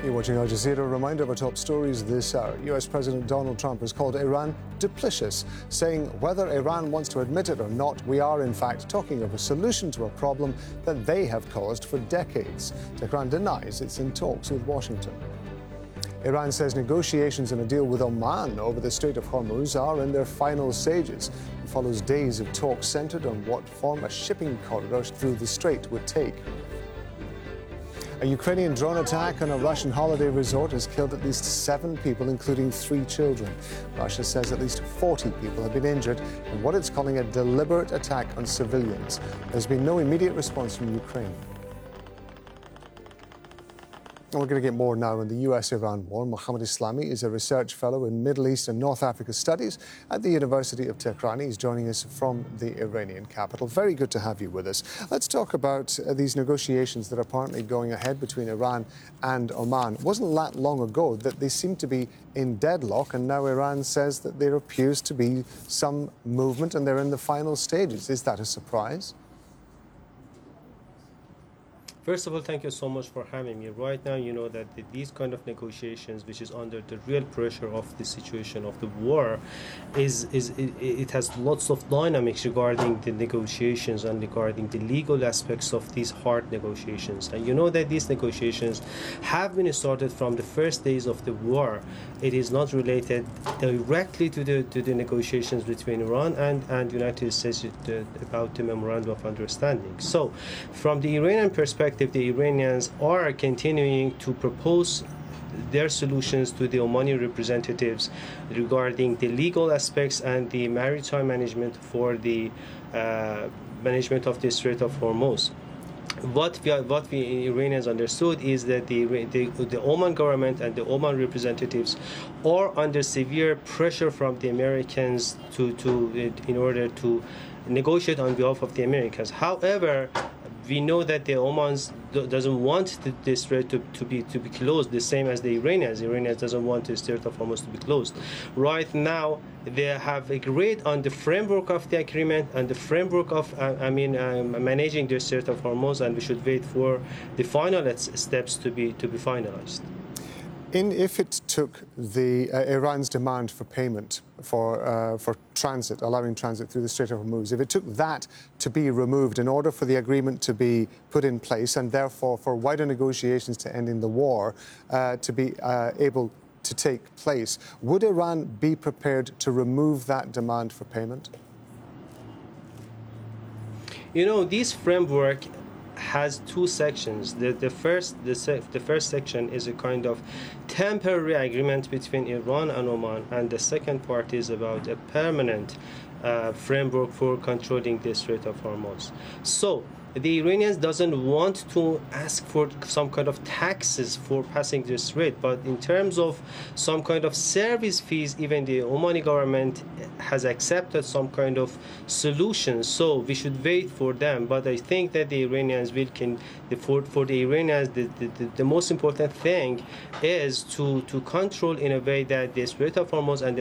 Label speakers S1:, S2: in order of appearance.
S1: You're watching Al Jazeera. A reminder of our top stories this hour. US President Donald Trump has called Iran duplicitous, saying whether Iran wants to admit it or not, we are in fact talking of a solution to a problem that they have caused for decades. Tehran denies it's in talks with Washington. Iran says negotiations on a deal with Oman over the Strait of Hormuz are in their final stages. It follows days of talks centered on what form a shipping corridor through the strait would take. A Ukrainian drone attack on a Russian holiday resort has killed at least 7 people, including 3 children. Russia says at least 40 people have been injured in what it's calling a deliberate attack on civilians. There's been no immediate response from Ukraine. And we're going to get more now on the US-Iran war. Mohammad Islami is a research fellow in Middle East and North Africa Studies at the University of Tehran. He's joining us from the Iranian capital. Very good to have you with us. Let's talk about these negotiations that are apparently going ahead between Iran and Oman. It wasn't that long ago that they seemed to be in deadlock, and now Iran says that there appears to be some movement and they're in the final stages. Is that a surprise?
S2: First of all, thank you so much for having me. Right now, you know that these kind of negotiations, which is under the real pressure of the situation of the war, it has lots of dynamics regarding the negotiations and regarding the legal aspects of these hard negotiations. And you know that these negotiations have been started from the first days of the war. It is not related directly to the negotiations between Iran and United States about the memorandum of understanding. So, from the Iranian perspective, the Iranians are continuing to propose their solutions to the Omani representatives regarding the legal aspects and the maritime management for the management of the Strait of Hormuz. What we Iranians understood is that the Oman government and the Oman representatives are under severe pressure from the Americans in order to negotiate on behalf of the Americans. However, we know that the Omans doesn't want the strait to be closed, the same as the Iranians. The Iranians doesn't want the Strait of Hormuz to be closed. Right now, they have agreed on the framework of the agreement and the framework of managing the Strait of Hormuz, and we should wait for the final steps to be finalized.
S1: If it took the Iran's demand for payment for transit, allowing transit through the Strait of Hormuz, if it took that to be removed in order for the agreement to be put in place and therefore for wider negotiations to end in the war to be able to take place, would Iran be prepared to remove that demand for payment?
S2: You know, this framework has 2 sections. The first section is a kind of temporary agreement between Iran and Oman, and the second part is about a permanent framework for controlling the Strait of Hormuz. So the Iranians doesn't want to ask for some kind of taxes for passing the strait, but in terms of some kind of service fees, even the Omani government has accepted some kind of solution. So we should wait for them. But I think that the Iranians for the Iranians, the most important thing is to control in a way that the Strait of Hormuz and the